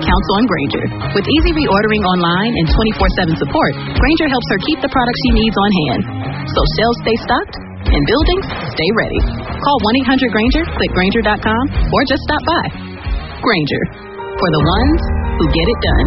counts on Grainger. With easy reordering online and 24/7 support, Grainger helps her keep the products she needs on hand. So shelves stay stocked and buildings stay ready. Call 1-800-GRAINGER, click Grainger.com, or just stop by. Grainger, for the ones who get it done.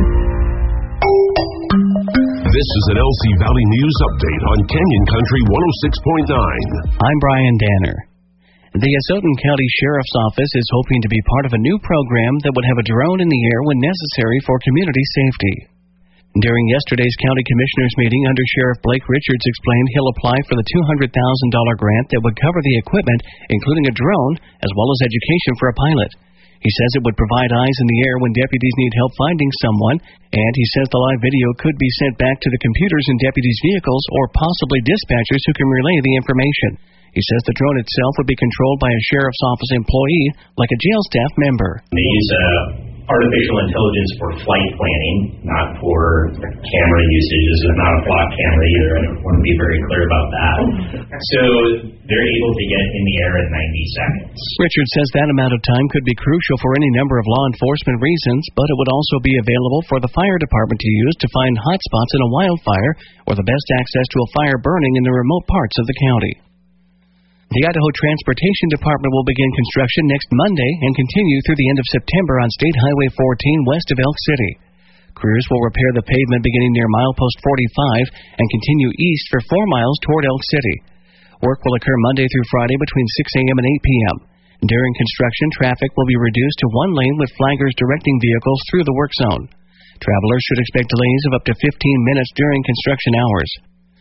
This is an LC Valley News Update on Canyon Country 106.9. I'm Brian Danner. The Asotin County Sheriff's Office is hoping to be part of a new program that would have a drone in the air when necessary for community safety. During yesterday's County Commissioners meeting, Under Sheriff Blake Richards explained he'll apply for the $200,000 grant that would cover the equipment, including a drone, as well as education for a pilot. He says it would provide eyes in the air when deputies need help finding someone, and he says the live video could be sent back to the computers in deputies' vehicles or possibly dispatchers who can relay the information. He says the drone itself would be controlled by a sheriff's office employee, like a jail staff member. They use artificial intelligence for flight planning, not for camera usage. This is not a flock camera either. I want to be very clear about that. So they're able to get in the air in 90 seconds. Richard says that amount of time could be crucial for any number of law enforcement reasons, but it would also be available for the fire department to use to find hot spots in a wildfire or the best access to a fire burning in the remote parts of the county. The Idaho Transportation Department will begin construction next Monday and continue through the end of September on State Highway 14 west of Elk City. Crews will repair the pavement beginning near milepost 45 and continue east for 4 miles toward Elk City. Work will occur Monday through Friday between 6 a.m. and 8 p.m. During construction, traffic will be reduced to one lane with flaggers directing vehicles through the work zone. Travelers should expect delays of up to 15 minutes during construction hours.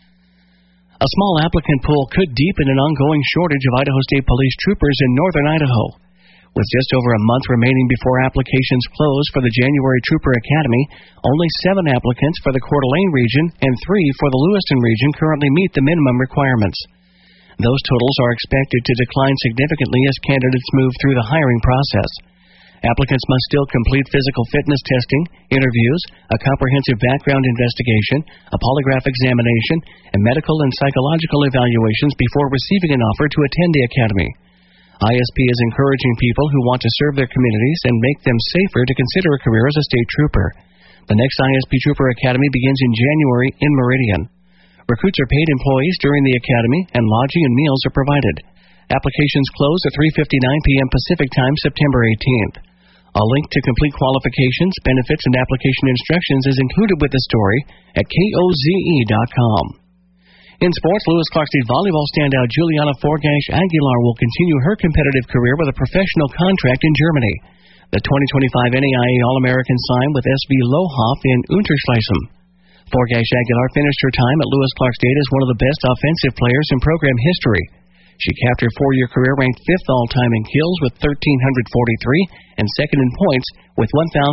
A small applicant pool could deepen an ongoing shortage of Idaho State Police troopers in northern Idaho. With just over a month remaining before applications close for the January Trooper Academy, only 7 applicants for the Coeur d'Alene region and 3 for the Lewiston region currently meet the minimum requirements. Those totals are expected to decline significantly as candidates move through the hiring process. Applicants must still complete physical fitness testing, interviews, a comprehensive background investigation, a polygraph examination, and medical and psychological evaluations before receiving an offer to attend the academy. ISP is encouraging people who want to serve their communities and make them safer to consider a career as a state trooper. The next ISP Trooper Academy begins in January in Meridian. Recruits are paid employees during the academy, and lodging and meals are provided. Applications close at 3:59 p.m. Pacific Time, September 18th. A link to complete qualifications, benefits, and application instructions is included with the story at koze.com. In sports, Lewis Clark State volleyball standout Juliana Forgash Aguilar will continue her competitive career with a professional contract in Germany. The 2025 NAIA All-American signed with SV Lohoff in Unterschleißheim. Forgash Aguilar finished her time at Lewis Clark State as one of the best offensive players in program history. She capped her 4-year career ranked 5th all-time in kills with 1,343 and 2nd in points with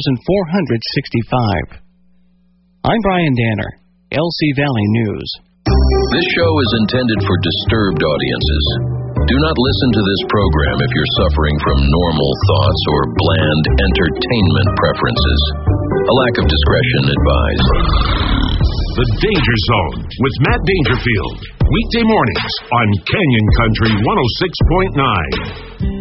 1,465. I'm Brian Danner, LC Valley News. This show is intended for disturbed audiences. Do not listen to this program if you're suffering from normal thoughts or bland entertainment preferences. A lack of discretion advised. The Danger Zone with Matt Dangerfield. Weekday mornings on Canyon Country 106.9.